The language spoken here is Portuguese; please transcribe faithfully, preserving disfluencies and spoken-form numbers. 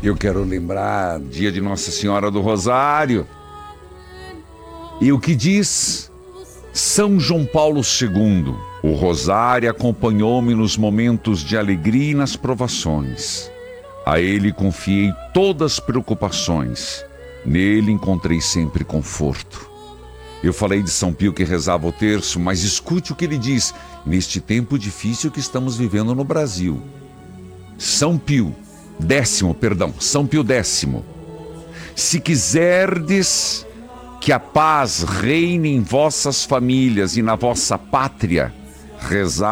Eu quero lembrar dia de Nossa Senhora do Rosário. E o que diz São João Paulo segundo? O Rosário acompanhou-me nos momentos de alegria e nas provações. A ele confiei todas as preocupações. Nele encontrei sempre conforto. Eu falei de São Pio que rezava o terço, mas escute o que ele diz neste tempo difícil que estamos vivendo no Brasil. São Pio, décimo, perdão, São Pio décimo. Se quiserdes que a paz reine em vossas famílias e na vossa pátria, rezai